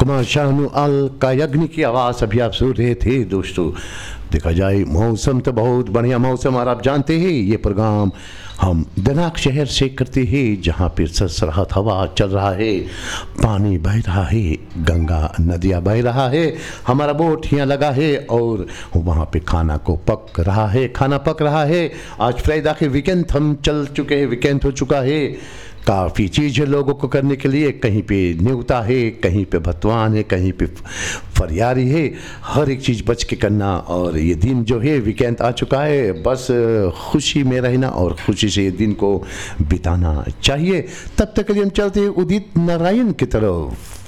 कुमार शानू अल कायग्नि की आवाज़ अभी आप सुन रहे थे दोस्तों। देखा जाए मौसम तो बहुत बढ़िया मौसम, और आप जानते हैं ये प्रोग्राम हम दिनाक शहर से करते हैं, जहाँ पर सरसराहत हवा चल रहा है, पानी बह रहा है, गंगा नदियाँ बह रहा है, हमारा बोट यहाँ लगा है और वहाँ पे खाना पक रहा है। आज फ्राइडे के वीकेंड हम चल चुके हैं, वीकेंड हो चुका है। काफ़ी चीज़ है लोगों को करने के लिए, कहीं पे न्योता है, कहीं पे भतवान है, कहीं पे फरियारी है, हर एक चीज़ बच के करना। और ये दिन जो है वीकेंड आ चुका है, बस खुशी में रहना और खुशी से ये दिन को बिताना चाहिए। तब तक के लिए हम चलते हैं उदित नारायण की तरफ।